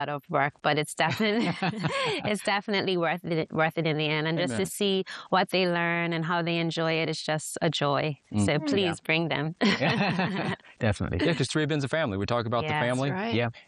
lot of work, but it's definitely it's definitely worth it in the end. And just to Amen. see what they learn and how they enjoy it is just a joy. So Yeah. please bring them. Definitely. Yeah, because Caribbean's a family. We talk about the Yeah, that's family. right. Yeah.